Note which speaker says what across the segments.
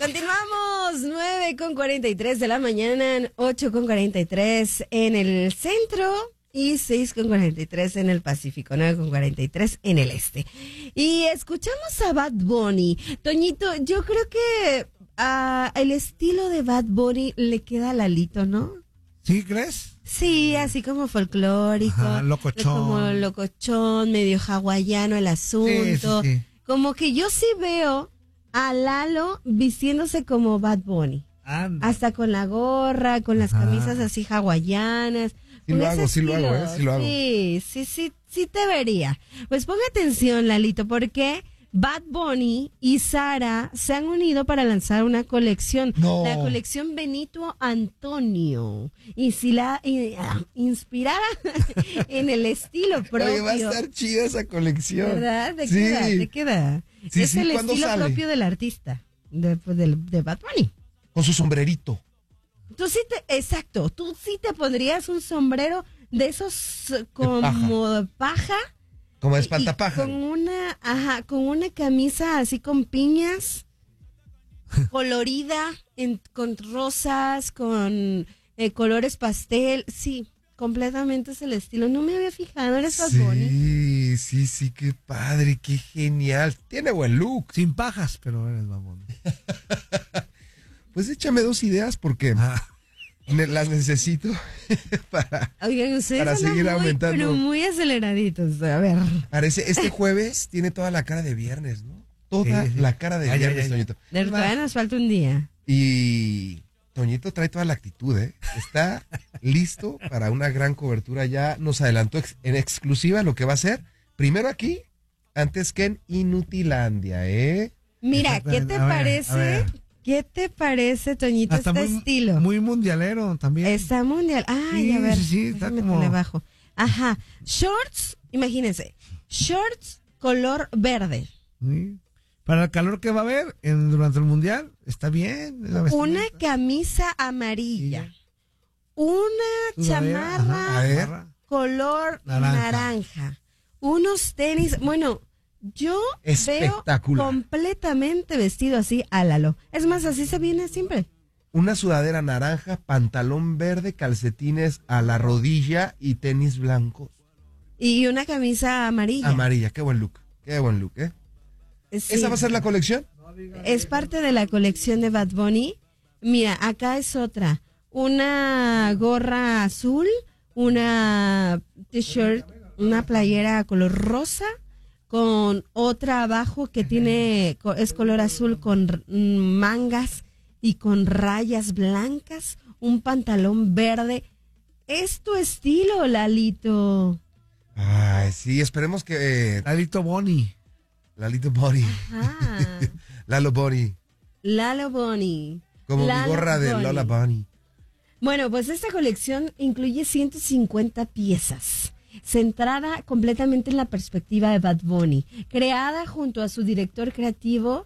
Speaker 1: Continuamos, 9:43 de la mañana, 8:43 en el centro y 6:43 en el Pacífico, 9:43 en el este. Y escuchamos a Bad Bunny. Toñito, yo creo que el estilo de Bad Bunny le queda a Lalito, ¿no?
Speaker 2: ¿Sí crees?
Speaker 1: Sí, así como folclórico.
Speaker 2: Ajá, locochón.
Speaker 1: Como locochón, medio hawaiano el asunto.
Speaker 2: Sí.
Speaker 1: Como que yo sí veo a Lalo vistiéndose como Bad Bunny.
Speaker 2: Anda.
Speaker 1: Hasta con la gorra, con las camisas así hawaianas.
Speaker 3: Sí lo hago, sí lo hago.
Speaker 1: Sí te vería. Pues ponga atención, Lalito, porque Bad Bunny y Sara se han unido para lanzar una colección.
Speaker 3: No.
Speaker 1: La colección Benito Antonio. Y si la inspirada en el estilo propio.
Speaker 3: Oye, va a estar chida esa colección.
Speaker 1: ¿Verdad? ¿De
Speaker 3: Sí.
Speaker 1: qué edad? ¿De qué edad?
Speaker 3: Sí,
Speaker 1: es
Speaker 3: sí,
Speaker 1: el
Speaker 3: ¿cuándo
Speaker 1: estilo
Speaker 3: sale?
Speaker 1: propio del artista, de Bad Bunny.
Speaker 3: Con su sombrerito.
Speaker 1: Exacto, tú sí te pondrías un sombrero de esos como paja.
Speaker 3: Como
Speaker 1: y
Speaker 3: espantapájaro.
Speaker 1: con una camisa así con piñas, colorida, con rosas, con colores pastel. Sí, completamente es el estilo. No me había fijado, eres Bad Bunny.
Speaker 3: Sí, qué padre, qué genial. Tiene buen look.
Speaker 2: Sin pajas, pero eres babón.
Speaker 3: Pues échame 2 ideas porque las necesito para,
Speaker 1: Oigan, ustedes
Speaker 3: para
Speaker 1: andan
Speaker 3: seguir aumentando.
Speaker 1: pero muy aceleraditos. A ver.
Speaker 3: Parece, este jueves tiene toda la cara de viernes, ¿no? Toda
Speaker 2: Sí.
Speaker 3: la cara de
Speaker 2: Ya.
Speaker 3: viernes, Toñito.
Speaker 1: Todavía nos falta un día.
Speaker 3: Y Toñito trae toda la actitud, ¿eh? Está listo para una gran cobertura. Ya nos adelantó en exclusiva lo que va a ser. Primero aquí, antes que en Inutilandia, ¿eh?
Speaker 1: Mira, ¿qué te
Speaker 2: A ver,
Speaker 1: parece?
Speaker 2: a ver.
Speaker 1: ¿Qué te parece, Toñito,
Speaker 2: Hasta
Speaker 1: este
Speaker 2: muy,
Speaker 1: estilo?
Speaker 2: muy mundialero también.
Speaker 1: Está mundial. Ay,
Speaker 2: Sí,
Speaker 1: a ver.
Speaker 2: sí, está
Speaker 1: déjame
Speaker 2: como-
Speaker 1: ponerle abajo. Ajá. Shorts, imagínense. Shorts color verde.
Speaker 2: Sí. Para el calor que va a haber durante el mundial, está bien. La
Speaker 1: Una
Speaker 2: vestimenta.
Speaker 1: camisa amarilla. Una
Speaker 2: Sudadera,
Speaker 1: chamarra
Speaker 2: ajá,
Speaker 3: A ver.
Speaker 1: color
Speaker 2: Naranja.
Speaker 1: naranja. Unos tenis. Bueno, yo veo
Speaker 3: Espectacular.
Speaker 1: completamente vestido así a Lalo. Es más, así se viene siempre.
Speaker 3: Una sudadera naranja, pantalón verde, calcetines a la rodilla y tenis blancos.
Speaker 1: Y una camisa amarilla.
Speaker 3: Amarilla, qué buen look, ¿eh?
Speaker 1: Sí.
Speaker 3: ¿Esa va a ser la colección?
Speaker 1: Es parte de la colección de Bad Bunny. Mira, acá es otra. Una gorra azul, una t-shirt, una playera color rosa, con otra abajo que es color azul con mangas y con rayas blancas, un pantalón verde. Es tu estilo, Lalito.
Speaker 3: Ay, sí, esperemos que
Speaker 2: Lalito Boni.
Speaker 3: Lalito Bunny,
Speaker 1: Ajá.
Speaker 3: Lalo Bunny,
Speaker 1: Lalo Bunny.
Speaker 3: como
Speaker 1: Lalo
Speaker 3: mi gorra de
Speaker 1: Bunny.
Speaker 3: Lola Bunny.
Speaker 1: Bueno, pues esta colección incluye 150 piezas, centrada completamente en la perspectiva de Bad Bunny, creada junto a su director creativo,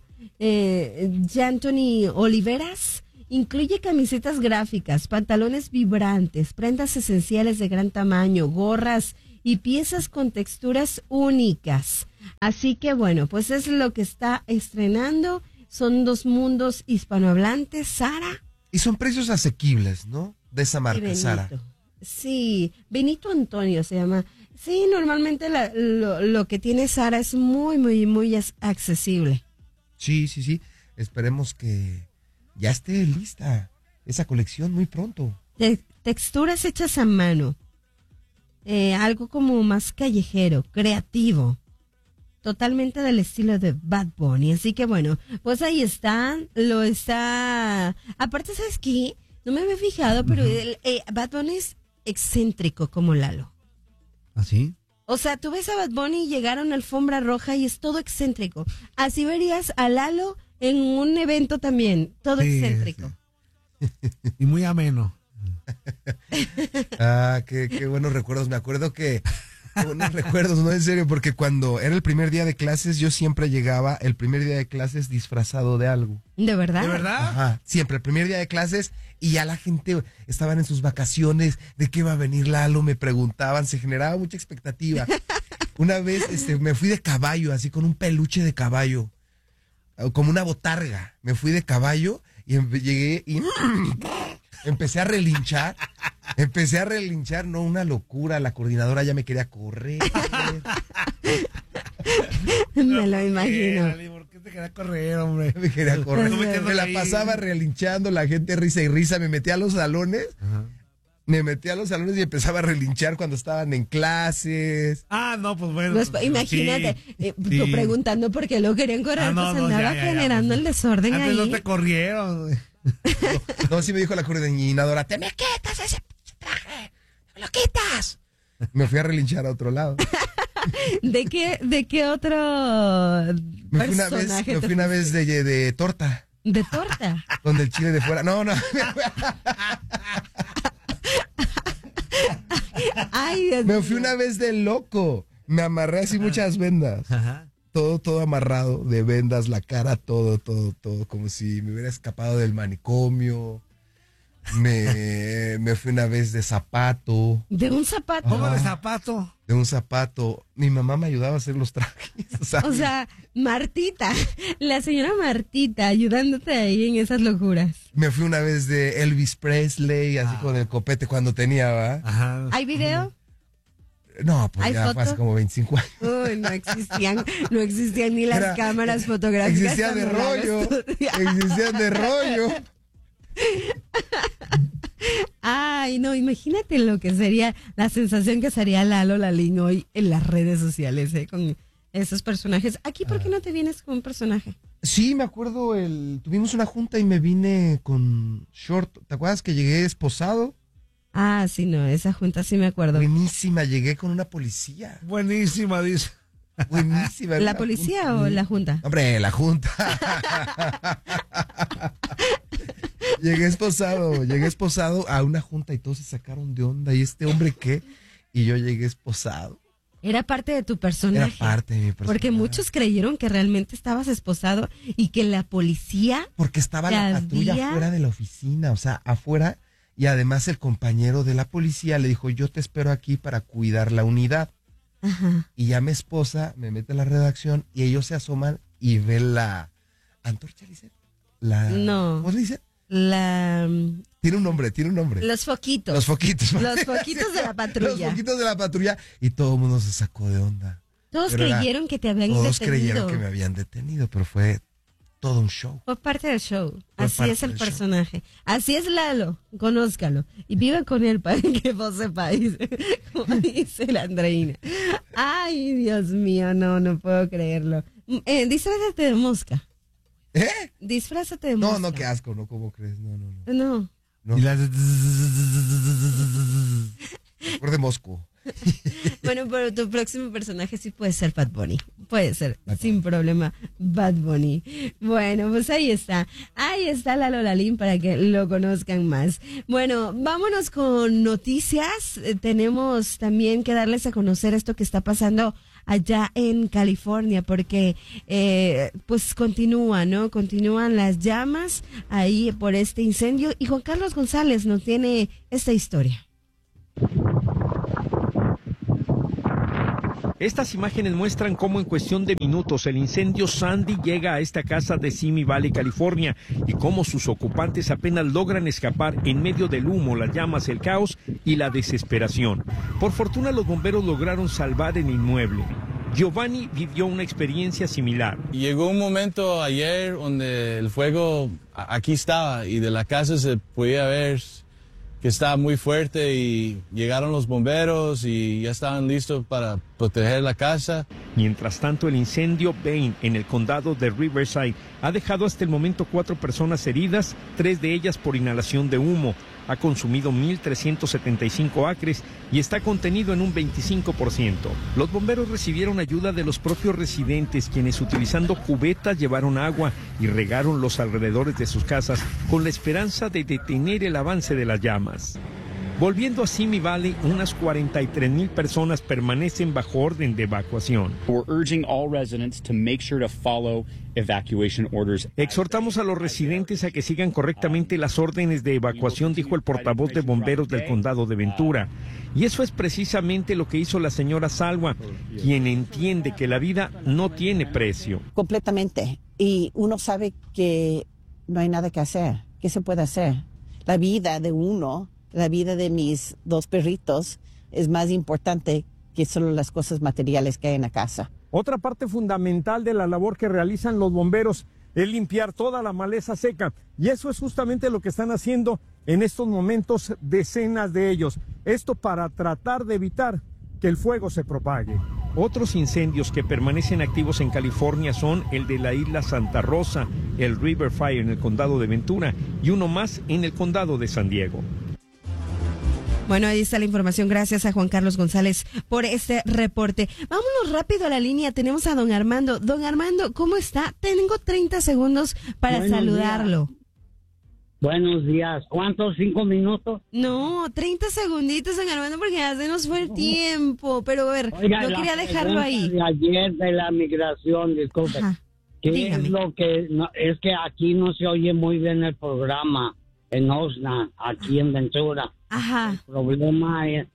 Speaker 1: Anthony Oliveras. Incluye camisetas gráficas, pantalones vibrantes, prendas esenciales de gran tamaño, gorras y piezas con texturas únicas. Así que bueno, pues es lo que está estrenando. Son 2 mundos hispanohablantes, Sara.
Speaker 3: Y son precios asequibles, ¿no? De esa
Speaker 1: Y
Speaker 3: marca,
Speaker 1: Benito.
Speaker 3: Sara.
Speaker 1: Sí, Benito Antonio se llama. Sí, normalmente lo que tiene Sara es muy accesible.
Speaker 3: Sí. Esperemos que ya esté lista esa colección muy pronto.
Speaker 1: Texturas hechas a mano. Algo como más callejero, creativo. Totalmente del estilo de Bad Bunny. Así que bueno, pues ahí está. Aparte, ¿sabes qué? No me había fijado, pero Bad Bunny es excéntrico como Lalo.
Speaker 2: ¿Así?
Speaker 1: O sea, tú ves a Bad Bunny y llegar a una alfombra roja y es todo excéntrico. Así verías a Lalo en un evento también, todo
Speaker 2: Sí,
Speaker 1: excéntrico.
Speaker 2: sí. Y muy ameno.
Speaker 3: Ah, qué buenos recuerdos. Me acuerdo que buenos recuerdos, no en serio, porque cuando era el primer día de clases, yo siempre llegaba el primer día de clases disfrazado de algo.
Speaker 1: ¿De verdad?
Speaker 2: ¿De verdad?
Speaker 3: Ajá, siempre, el primer día de clases, y ya la gente estaban en sus vacaciones, ¿de qué va a venir Lalo? Me preguntaban, se generaba mucha expectativa. Una vez me fui de caballo, así con un peluche de caballo. como una botarga. Me fui de caballo y llegué y empecé a relinchar. No, una locura. La coordinadora ya me quería correr.
Speaker 1: Me lo imagino.
Speaker 2: ¿Por qué te quería correr, hombre?
Speaker 3: Me quería correr.
Speaker 1: Pues,
Speaker 3: Me la pasaba relinchando, la gente risa y risa. Me metía a los salones.
Speaker 2: Ajá.
Speaker 3: Me metí a los salones y empezaba a relinchar cuando estaban en clases.
Speaker 2: Ah, no, pues bueno.
Speaker 1: Pues, imagínate,
Speaker 2: sí.
Speaker 1: tú preguntando por qué lo querían correr, pues andaba generando el desorden
Speaker 2: Antes
Speaker 1: ahí.
Speaker 2: no te corrieron, güey.
Speaker 3: No, sí me dijo la coordinadora, te me quitas ese traje, me lo quitas. Me fui a relinchar a otro lado.
Speaker 1: ¿De qué otro
Speaker 3: Me
Speaker 1: personaje
Speaker 3: fui una vez de torta,
Speaker 1: de torta?
Speaker 3: donde el chile de fuera. No.
Speaker 1: Ay, Dios
Speaker 3: Me
Speaker 1: mío.
Speaker 3: fui una vez de loco. Me amarré así muchas vendas.
Speaker 2: Ajá.
Speaker 3: Todo amarrado de vendas, la cara, todo, como si me hubiera escapado del manicomio. Me fui una vez de zapato.
Speaker 1: ¿De un zapato?
Speaker 2: ¿Cómo de zapato?
Speaker 3: De un zapato. Mi mamá me ayudaba a hacer los trajes.
Speaker 1: O sea, Martita, la señora Martita, ayudándote ahí en esas locuras.
Speaker 3: Me fui una vez de Elvis Presley, así con el copete cuando tenía, ¿va?
Speaker 2: Ajá.
Speaker 1: ¿Hay video?
Speaker 3: No, pues
Speaker 1: ¿Hay
Speaker 3: ya fue
Speaker 1: foto?
Speaker 3: hace como 25 años.
Speaker 1: Uy, no existían ni las
Speaker 3: Era-
Speaker 1: cámaras fotográficas.
Speaker 3: Existían de
Speaker 1: cuando Lalo
Speaker 3: rollo.
Speaker 1: estudiaba.
Speaker 3: Existían de rollo.
Speaker 1: Ay, no, imagínate lo que sería la sensación que sería Lalo Lalín hoy en las redes sociales, con esos personajes. Aquí, ¿por qué no te vienes con un personaje?
Speaker 3: Sí, me acuerdo, tuvimos una junta y me vine con short. ¿Te acuerdas que llegué esposado?
Speaker 1: Ah, sí, no, esa junta sí me acuerdo.
Speaker 3: Buenísima, llegué con una policía.
Speaker 2: Buenísima, dice.
Speaker 3: Buenísima.
Speaker 1: ¿La policía o la junta?
Speaker 3: Hombre, la junta. Llegué esposado a una junta y todos se sacaron de onda. ¿Y este hombre qué? Y yo llegué esposado.
Speaker 1: Era parte de tu personaje.
Speaker 3: Era parte de mi personaje.
Speaker 1: Porque muchos creyeron que realmente estabas esposado y que la policía...
Speaker 3: Porque estaba
Speaker 1: ¿Te
Speaker 3: la patrulla
Speaker 1: había?
Speaker 3: afuera de la oficina, o sea, afuera. Y además el compañero de la policía le dijo, yo te espero aquí para cuidar la unidad.
Speaker 1: Ajá.
Speaker 3: Y ya mi esposa me mete a la redacción y ellos se asoman y ven la antorcha, ¿dice?
Speaker 1: No.
Speaker 3: ¿Cómo le dicen?
Speaker 1: La...
Speaker 3: Tiene un nombre.
Speaker 1: Los foquitos.
Speaker 3: Los foquitos.
Speaker 1: Los foquitos de la patrulla.
Speaker 3: Los foquitos de la patrulla. Y todo el mundo se sacó de onda.
Speaker 1: Todos
Speaker 3: Pero
Speaker 1: creyeron que te habían
Speaker 3: Todos
Speaker 1: detenido.
Speaker 3: creyeron que me habían detenido, pero fue todo un show.
Speaker 1: Fue parte del show.
Speaker 3: Fue
Speaker 1: Así
Speaker 3: parte
Speaker 1: es el
Speaker 3: del show.
Speaker 1: personaje. Así es Lalo. Conózcalo. Y viva con él para que vos sepáis. Como dice la Andreina. Ay, Dios mío, no puedo creerlo. Disfrázate de mosca.
Speaker 3: ¿Eh?
Speaker 1: Disfrázate de mosca.
Speaker 3: No, qué asco, ¿no? ¿Cómo crees? No.
Speaker 1: No.
Speaker 3: No.
Speaker 2: Y las...
Speaker 3: Mejor de Moscú.
Speaker 1: Bueno, pero tu próximo personaje sí puede ser Bad Bunny. Puede ser,
Speaker 3: Bad
Speaker 1: sin problema, Bad Bunny. Bueno, pues ahí está. Ahí está Lalo Lalín para que lo conozcan más. Bueno, vámonos con noticias. Tenemos también que darles a conocer esto que está pasando allá en California, porque pues continúa, ¿no? Continúan las llamas ahí por este incendio y Juan Carlos González nos tiene esta historia.
Speaker 4: Estas imágenes muestran cómo en cuestión de minutos el incendio Sandy llega a esta casa de Simi Valley, California, y cómo sus ocupantes apenas logran escapar en medio del humo, las llamas, el caos y la desesperación. Por fortuna los bomberos lograron salvar el inmueble. Giovanni vivió una experiencia similar.
Speaker 5: Y llegó un momento ayer donde el fuego aquí estaba y de la casa se podía ver que estaba muy fuerte y llegaron los bomberos y ya estaban listos para proteger la casa.
Speaker 4: Mientras tanto, el incendio Bain en el condado de Riverside ha dejado hasta el momento 4 personas heridas, 3 de ellas por inhalación de humo. Ha consumido 1,375 acres y está contenido en un 25%. Los bomberos recibieron ayuda de los propios residentes, quienes utilizando cubetas llevaron agua y regaron los alrededores de sus casas con la esperanza de detener el avance de las llamas. Volviendo a Simi Valley, unas 43,000 personas permanecen bajo orden de evacuación.
Speaker 6: We're urging all residents to make sure to follow evacuation orders.
Speaker 4: Exhortamos a los residentes a que sigan correctamente las órdenes de evacuación, dijo el portavoz de bomberos del condado de Ventura. Y eso es precisamente lo que hizo la señora Salwa, quien entiende que la vida no tiene precio.
Speaker 7: Completamente. y uno sabe que no hay nada que hacer. ¿Qué se puede hacer? La vida de uno, la vida de mis 2 perritos es más importante que solo las cosas materiales que hay en la casa.
Speaker 4: Otra parte fundamental de la labor que realizan los bomberos es limpiar toda la maleza seca, y eso es justamente lo que están haciendo en estos momentos decenas de ellos. Esto para tratar de evitar que el fuego se propague. Otros incendios que permanecen activos en California son el de la isla Santa Rosa, el River Fire en el condado de Ventura y uno más en el condado de San Diego.
Speaker 1: Bueno, ahí está la información. Gracias a Juan Carlos González por este reporte. Vámonos rápido a la línea. Tenemos a don Armando. Don Armando, ¿cómo está? Tengo 30 segundos para saludarlo.
Speaker 8: Buenos días. ¿Cuántos? ¿5 minutos?
Speaker 1: No, 30 segunditos, don Armando, porque ya se nos fue el tiempo. Pero a ver,
Speaker 8: Oiga,
Speaker 1: no quería dejarlo ahí.
Speaker 8: De ayer de la migración, disculpe.
Speaker 1: Ajá.
Speaker 8: ¿Qué
Speaker 1: Dígame.
Speaker 8: es lo que...? No, es que aquí no se oye muy bien el programa, en Osna, aquí en Ventura.
Speaker 1: Ajá.
Speaker 8: El problema es,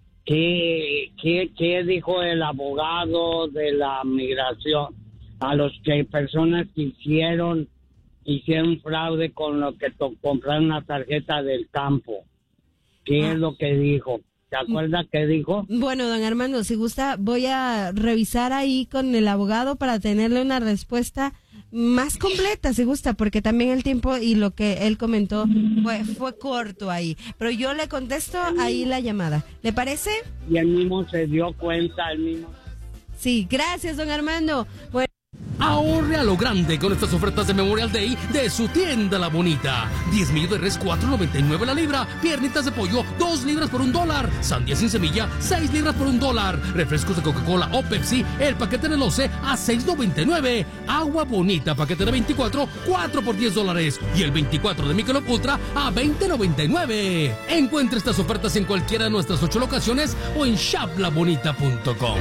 Speaker 8: ¿qué dijo el abogado de la migración a los que personas que hicieron fraude con lo que compraron la tarjeta del campo? ¿Qué es lo que dijo? ¿Se acuerda qué dijo?
Speaker 1: Bueno, don Armando, si gusta, voy a revisar ahí con el abogado para tenerle una respuesta más completa, si gusta, porque también el tiempo y lo que él comentó fue corto ahí. Pero yo le contesto ahí la llamada. ¿Le parece?
Speaker 8: Y él mismo se dio cuenta, él mismo.
Speaker 1: Sí, gracias, don Armando. Bueno.
Speaker 9: Ahorre a lo grande con estas ofertas de Memorial Day de su tienda La Bonita. 10 millos de res, $4.99 la libra. Piernitas de pollo, 2 libras por $1. Sandía sin semilla, 6 libras por $1. Refrescos de Coca-Cola o Pepsi, el paquete de 12 a $6.99. Agua Bonita, paquete de 24, 4 por $10. Y el 24 de Michelob Ultra a $20.99. Encuentre estas ofertas en cualquiera de nuestras 8 locaciones o en shoplabonita.com.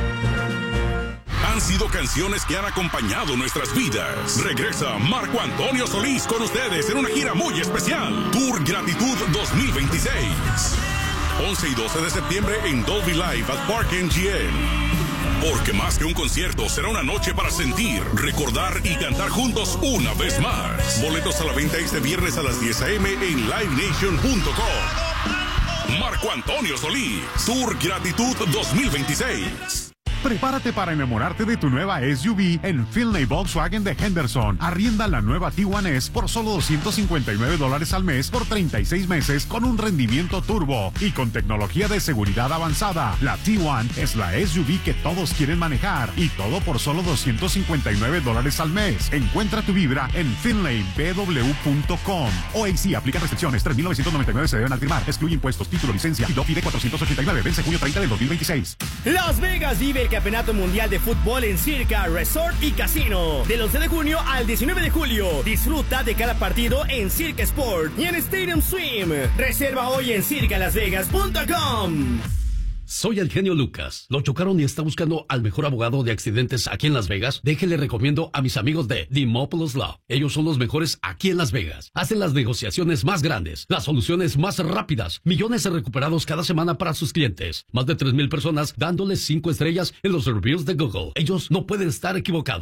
Speaker 10: Han sido canciones que han acompañado nuestras vidas. Regresa Marco Antonio Solís con ustedes en una gira muy especial. Tour Gratitud 2026. 11 y 12 de septiembre en Dolby Live at Park MGM. Porque más que un concierto, será una noche para sentir, recordar y cantar juntos una vez más. Boletos a la venta este viernes a las 10 a.m. en livenation.com. Marco Antonio Solís. Tour Gratitud 2026.
Speaker 11: Prepárate para enamorarte de tu nueva SUV en Finlay Volkswagen de Henderson. Arrienda la nueva T1S por solo $259 al mes por 36 meses con un rendimiento turbo y con tecnología de seguridad avanzada. La T1 es la SUV que todos quieren manejar y todo por solo $259 al mes. Encuentra tu vibra en finlaybw.com. OAC aplica restricciones. $3,999 se deben al firmar. Excluye impuestos, título, licencia y DOFI de $489. Vence junio 30 del 2026.
Speaker 12: Las Vegas vive el Campeonato Mundial de Fútbol en Circa Resort y Casino. Del 11 de junio al 19 de julio. Disfruta de cada partido en Circa Sport y en Stadium Swim. Reserva hoy en circalasvegas.com.
Speaker 9: Soy el genio Lucas. ¿Lo chocaron y está buscando al mejor abogado de accidentes aquí en Las Vegas? Déjele recomiendo a mis amigos de Dimopoulos Law. Ellos son los mejores aquí en Las Vegas. Hacen las negociaciones más grandes, las soluciones más rápidas, millones recuperados cada semana para sus clientes. Más de 3,000 personas dándoles 5 estrellas en los reviews de Google. Ellos no pueden estar equivocados.